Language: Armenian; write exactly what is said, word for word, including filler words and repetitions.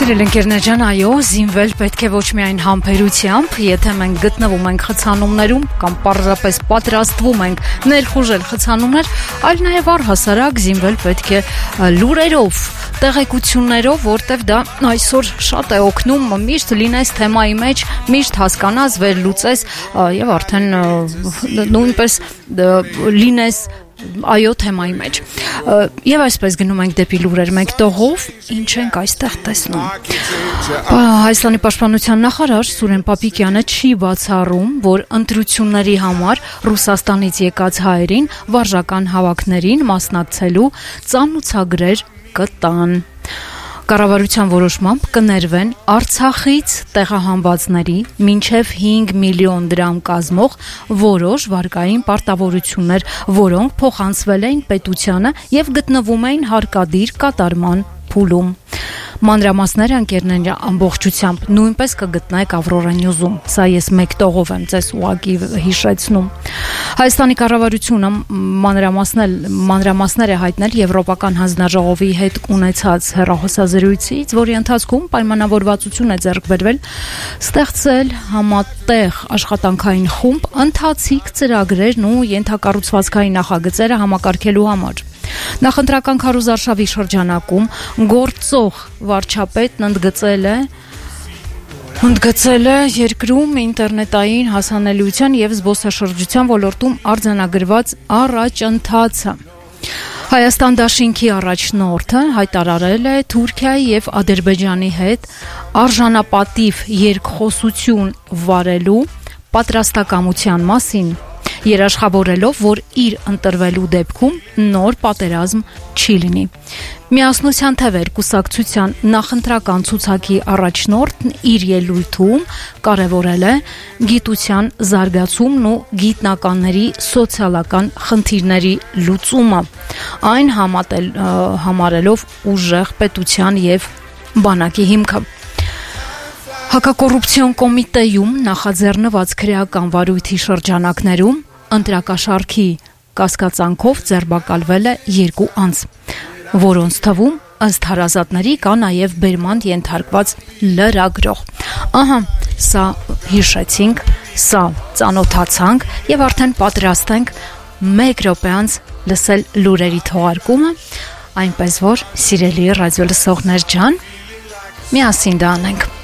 Սիրել ընկերներ ջան, այո, զինվել պետք է ոչ միայն համբերությամբ, եթե մենք գտնվում ենք խցանումներում կամ պարզապես պատրաստվում ենք ներխուժել խցանումներ, այլ նաև առհասարակ զինվել պետք է լուրերով, տեղեկություններով, որտեվ դա այսօր շատ է օգնում, միշտ լինես թեմայի մեջ, միշտ հասկանաս, վերլուծես եւ արդեն նույնպես լինես այո թեմայի մեջ եւ այսպես գնում ենք դեպի լուրեր մեկ տողով ինչ ենք այստեղ տեսնում Հայաստանի պաշտպանության նախարար Սուրեն Պապիկյանը չի բացառում որ ընտրությունների համար Ռուսաստանից եկած հայերին վարժական հավաքներին մասնակցելու ծանուցագրեր կտան Կառավարության որոշմամբ կներվեն Արցախից տեղահանվածների մինչև հինգ միլիոն դրամ կազմող որոշ վարկային պարտավորություններ, որոնք փոխանցվել էին պետությանը եւ գտնվում էին հարկադիր կատարման փուլում։ Մանրամասները ընկերներ ամբողջությամբ նույնպես կգտնեք Ավրորա Նյուզում։ Սա ես մեկ տողով եմ ձեզ ուղղակի հիշեցնում։ Հայաստանի կառավարությունը մանրամասնել մանրամասներ է հայտնել Եվրոպական հանձնաժողովի հետ ունեցած հեռախոսազրույցից, որի ընթացքում պայմանավորվածություն է ձեռք բերվել ստեղծել համատեղ աշխատանքային խումբ ընթացիկ ծրագրերն ու ենթակառուցվածքային նախագծերը համակարգելու համար։ Նախընտրական քարոզարշավի շրջանակում գործող վարչապետն ընդգծել է ընդգծել է երկրում ինտերնետային հասանելիության եւ զբոսաշրջության ոլորտում արձանագրված առաջընթացը։ Հայաստան դաշինքի առաջնորդը հայտարարել է Թուրքիայի եւ Ադրբեջանի հետ արժանապատիվ երկխոսություն վարելու պատրաստակամության մասին երաշխավորելով, որ իր ընտրվելու դեպքում նոր պատերազմ չի լինի։ Միասնության թևեր կուսակցության նախընտրական ցուցակի առաջնորդն իր ելույթում կարևորել է գիտության զարգացումն ու գիտնականների սոցիալական խնդիրների լուծումը, այն համատել, համարելով ուժեղ պետության եւ բանակի հիմքը։ Հակակոռուպցիոն կոմիտեում նախաձեռնված քրեական վարույթի շրջանակներում ընտրակաշարքի կասկածանքով ձերբակալվել է երկու անձ, որոնց թվում ըստ հարազատների կա նաև բերման ենթարկված լրագրող։ Ահա, սա հիշեցինք, սա ծանոթացանք եւ արդեն պատրաստ ենք մեկ րոպե անց լսել լուրերի թողարկումը, այնպես որ սիրելի ռադիո լսողներ ջան, միասին դա անենք։